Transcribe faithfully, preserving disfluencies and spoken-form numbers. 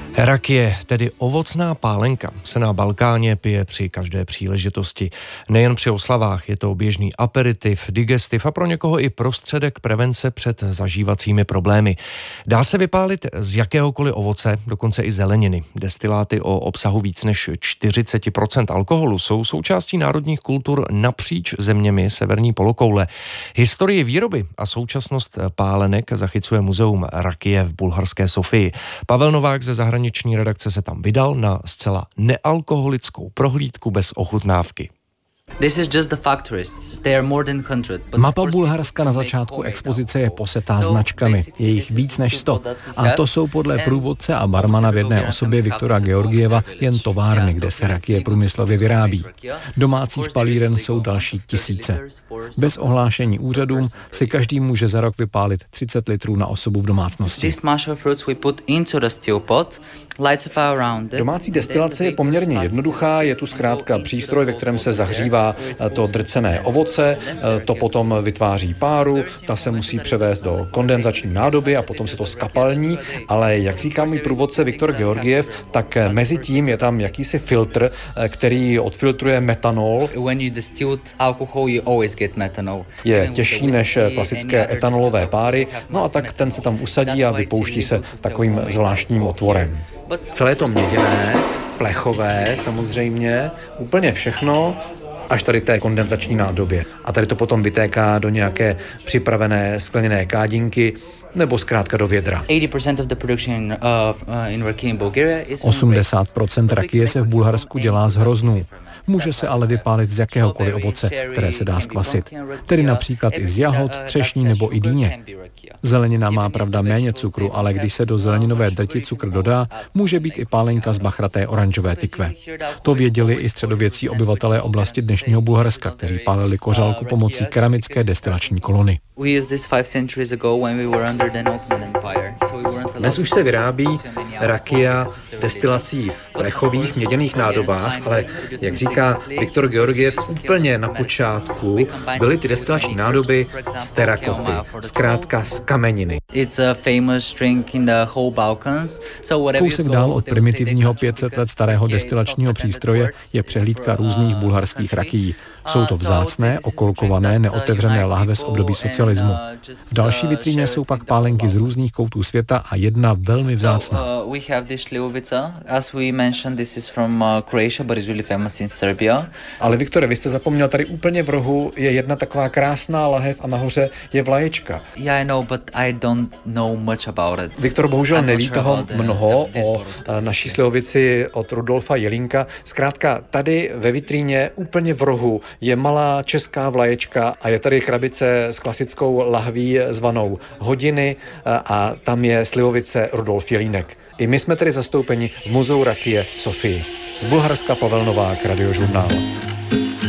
Rakie, tedy ovocná pálenka, se na Balkáně pije při každé příležitosti. Nejen při oslavách, je to běžný aperitiv, digestiv a pro někoho i prostředek prevence před zažívacími problémy. Dá se vypálit z jakéhokoliv ovoce, dokonce i zeleniny. Destiláty o obsahu víc než čtyřicet procent alkoholu jsou součástí národních kultur napříč zeměmi severní polokoule. Historii výroby a současnost pálenek zachycuje muzeum Rakie v bulharské Sofii. Pavel Novák ze zahraniční redakce se tam vydal na zcela nealkoholickou prohlídku bez ochutnávky. Mapa Bulharska na začátku expozice je posetá značkami, je jich víc než sto. A to jsou podle průvodce a barmana v jedné osobě Viktora Georgieva jen továrny, kde se rakie průmyslově vyrábí. Domácích palíren jsou další tisíce. Bez ohlášení úřadům si každý může za rok vypálit třicet litrů na osobu v domácnosti. Domácí destilace je poměrně jednoduchá, je tu zkrátka přístroj, ve kterém se zahřívá to drcené ovoce, to potom vytváří páru, ta se musí převést do kondenzační nádoby a potom se to skapalní, ale jak říká můj průvodce Viktor Georgiev, tak mezi tím je tam jakýsi filtr, který odfiltruje metanol. Je těžší než klasické etanolové páry, no a tak ten se tam usadí a vypouští se takovým zvláštním otvorem. Celé to měděné, plechové samozřejmě, úplně všechno, až tady té kondenzační nádobě. A tady to potom vytéká do nějaké připravené skleněné kádinky nebo zkrátka do vědra. osmdesát procent rakie se v Bulharsku dělá z hroznů. Může se ale vypálit z jakéhokoliv ovoce, které se dá skvasit. Tedy například i z jahod, třešní nebo i dýně. Zelenina má pravda méně cukru, ale když se do zeleninové drti cukr dodá, může být i pálenka z bachraté oranžové tykve. To věděli i středověcí obyvatelé oblasti dnešního Bulharska, kteří pálili kořálku pomocí keramické destilační kolony. Dnes už se vyrábí rakia destilací v plechových měděných nádobách, ale jak říká Viktor Georgiev, úplně na počátku byly ty destilační nádoby z terakoty, zkrátka z kameniny. Kousek dál od primitivního pět set let starého destilačního přístroje je přehlídka různých bulharských rakií. Jsou to vzácné, okolkované, neotevřené lahve z období socialismu. V další vitríně jsou pak pálenky z různých koutů světa a jedna velmi vzácná. Ale Viktore, vy jste zapomněl, tady úplně v rohu je jedna taková krásná lahev a nahoře je vlaječka. Viktor bohužel neví toho mnoho o naší slivovici od Rudolfa Jelínka. Zkrátka tady ve vitríně úplně v rohu je malá česká vlaječka a je tady krabice s klasickou lahví zvanou Hodiny a tam je slivovice Rudolf Jelínek. I my jsme tedy zastoupeni v muzeu Rakie v Sofii. Z Bulharska Pavel Novák, Radiožurnál.